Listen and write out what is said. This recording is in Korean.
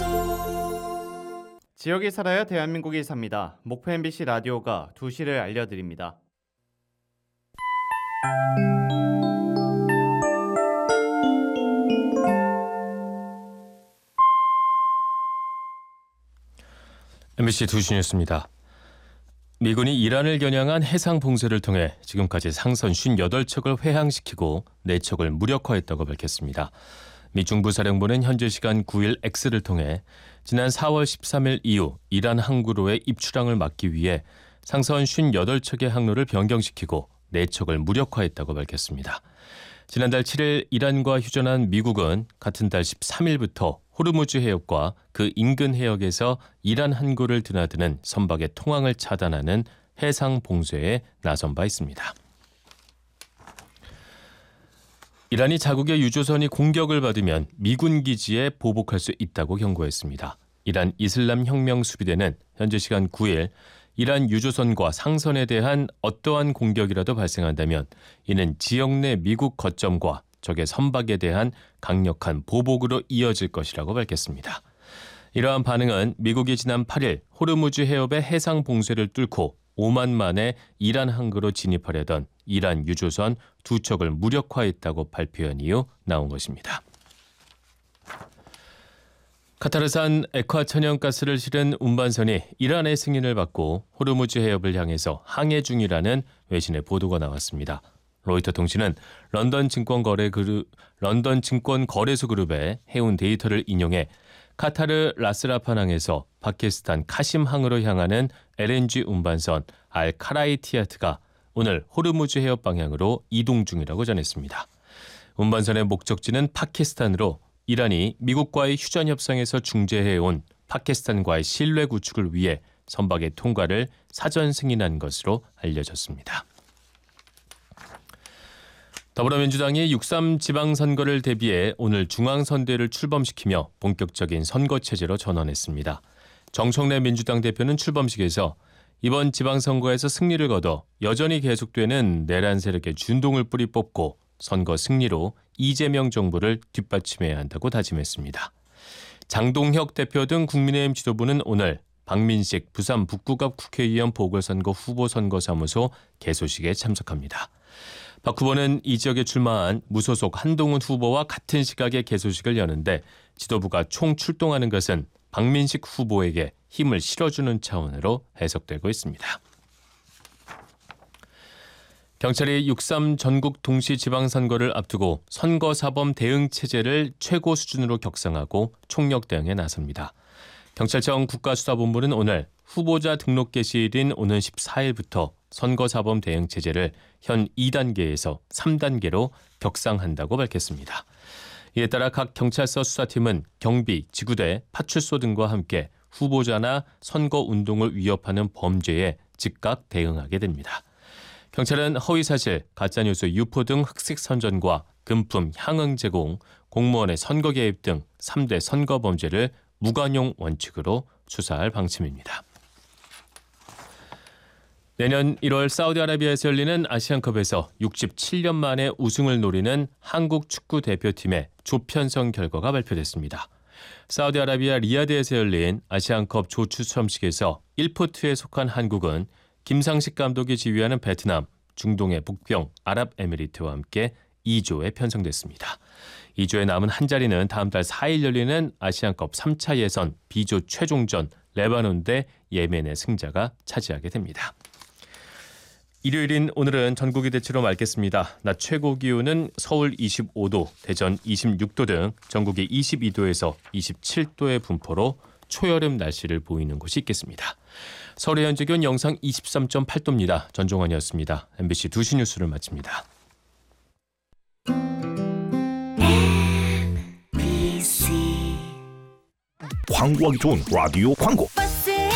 지역이 살아야 대한민국이 삽니다. 목포 MBC 라디오가 2시를 알려드립니다. MBC 2시 뉴스입니다. 미군이 이란을 겨냥한 해상 봉쇄를 통해 지금까지 상선 58척을 회항시키고 4척을 무력화했다고 밝혔습니다. 미 중부사령부는 현지 시간 9일 X를 통해 지난 4월 13일 이후 이란 항구로의 입출항을 막기 위해 상선 58척의 항로를 변경시키고 4척을 무력화했다고 밝혔습니다. 지난달 7일 이란과 휴전한 미국은 같은 달 13일부터 호르무즈 해협과 그 인근 해역에서 이란 항구를 드나드는 선박의 통항을 차단하는 해상 봉쇄에 나선 바 있습니다. 이란이 자국의 유조선이 공격을 받으면 미군 기지에 보복할 수 있다고 경고했습니다. 이란 이슬람 혁명 수비대는 현지 시간 9일 이란 유조선과 상선에 대한 어떠한 공격이라도 발생한다면 이는 지역 내 미국 거점과 적의 선박에 대한 강력한 보복으로 이어질 것이라고 밝혔습니다. 이러한 반응은 미국이 지난 8일 호르무즈 해협의 해상 봉쇄를 뚫고 오만 만에 이란 항구로 진입하려던 이란 유조선 2척을 무력화했다고 발표한 이후 나온 것입니다. 카타르산 액화 천연가스를 실은 운반선이 이란의 승인을 받고 호르무즈 해협을 향해서 항해 중이라는 외신의 보도가 나왔습니다. 로이터 통신은 런던 증권거래소 그룹의 해운 데이터를 인용해 카타르 라스라판항에서 파키스탄 카심항으로 향하는 LNG 운반선 알카라이티아트가 오늘 호르무즈 해협 방향으로 이동 중이라고 전했습니다. 운반선의 목적지는 파키스탄으로 이란이 미국과의 휴전 협상에서 중재해온 파키스탄과의 신뢰 구축을 위해 선박의 통과를 사전 승인한 것으로 알려졌습니다. 더불어민주당이 6.3 지방선거를 대비해 오늘 중앙선대를 출범시키며 본격적인 선거체제로 전환했습니다. 정청래 민주당 대표는 출범식에서 이번 지방선거에서 승리를 거둬 여전히 계속되는 내란 세력의 준동을 뿌리 뽑고 선거 승리로 이재명 정부를 뒷받침해야 한다고 다짐했습니다. 장동혁 대표 등 국민의힘 지도부는 오늘 박민식 부산 북구갑 국회의원 보궐선거 후보선거사무소 개소식에 참석합니다. 박 후보는 이 지역에 출마한 무소속 한동훈 후보와 같은 시각에 개소식을 여는데 지도부가 총 출동하는 것은 박민식 후보에게 힘을 실어주는 차원으로 해석되고 있습니다. 경찰이 6.3 전국 동시 지방선거를 앞두고 선거사범 대응 체제를 최고 수준으로 격상하고 총력 대응에 나섭니다. 경찰청 국가수사본부는 오늘 후보자 등록 개시일인 오는 14일부터 선거사범 대응 체제를 현 2단계에서 3단계로 격상한다고 밝혔습니다. 이에 따라 각 경찰서 수사팀은 경비, 지구대, 파출소 등과 함께 후보자나 선거운동을 위협하는 범죄에 즉각 대응하게 됩니다. 경찰은 허위사실, 가짜뉴스 유포 등 흑색 선전과 금품, 향응 제공, 공무원의 선거 개입 등 3대 선거 범죄를 무관용 원칙으로 수사할 방침입니다. 내년 1월 사우디아라비아에서 열리는 아시안컵에서 67년 만에 우승을 노리는 한국 축구 대표팀의 조편성 결과가 발표됐습니다. 사우디아라비아 리야드에서 열린 아시안컵 조추첨식에서 1포트에 속한 한국은 김상식 감독이 지휘하는 베트남, 중동의 북병, 아랍에미리트와 함께 2조에 편성됐습니다. 2조에 남은 한 자리는 다음 달 4일 열리는 아시안컵 3차 예선 B조 최종전 레바논 대 예멘의 승자가 차지하게 됩니다. 일요일인 오늘은 전국이 대체로 맑겠습니다. 낮 최고 기온은 서울 25도, 대전 26도 등 전국이 22도에서 27도의 분포로 초여름 날씨를 보이는 곳이 있겠습니다. 서울의 현재 기온 영상 23.8도입니다. 전종환이었습니다. MBC 2시 뉴스를 마칩니다. 광고하기 좋은 라디오 광고.